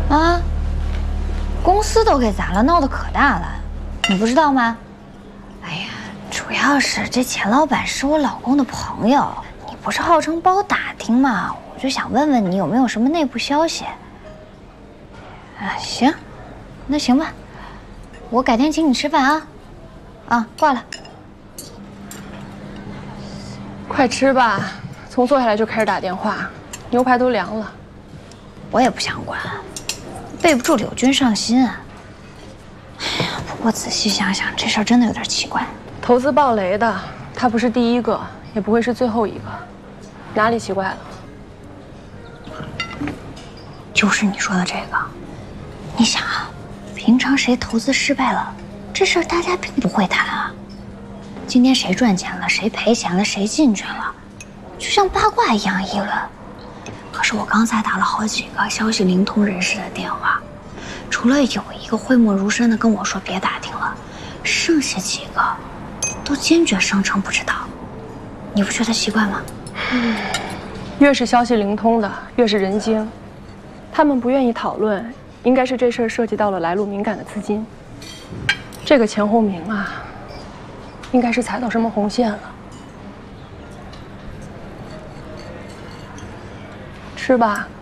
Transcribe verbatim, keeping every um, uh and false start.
啊，公司都给砸了，闹得可大了，你不知道吗？哎呀，主要是这钱老板是我老公的朋友，你不是号称包打听吗？我就想问问你有没有什么内部消息。啊，行，那行吧，我改天请你吃饭啊。啊，挂了。 快吃吧，从坐下来就开始打电话，牛排都凉了。 我也不想管，背不住柳军上心啊。哎呀，不过仔细想想，这事儿真的有点奇怪。 投资暴雷的，他不是第一个，也不会是最后一个，哪里奇怪了？ 就是你说的这个。你想啊，平常谁投资失败了，这事儿大家并不会谈啊。今天谁赚钱了，谁赔钱了，谁进去了，就像八卦一样议论。可是我刚才打了好几个消息灵通人士的电话，除了有一个讳莫如深的跟我说别打听了，剩下几个都坚决声称不知道。你不觉得奇怪吗？ 嗯，越是消息灵通的，越是人精。他们不愿意讨论，应该是这事儿涉及到了来路敏感的资金。这个钱洪明啊，应该是踩到什么红线了。吃吧。